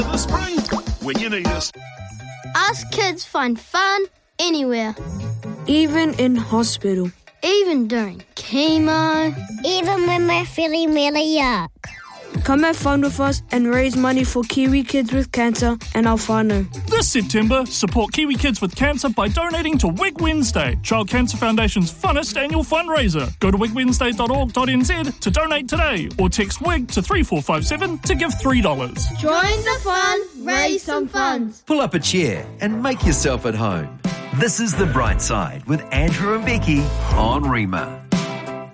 The spring, when you need us. Us kids find fun anywhere. Even in hospital. Even during chemo. Even when we're feeling really yuck. Come have fun with us and raise money for Kiwi Kids with Cancer and our whānau. This September, support Kiwi Kids with Cancer by donating to Wig Wednesday, Child Cancer Foundation's funnest annual fundraiser. Go to wigwednesday.org.nz to donate today or text WIG to 3457 to give $3. Join the fun, raise some funds. Pull up a chair and make yourself at home. This is The Bright Side with Andrew and Becky on Rima.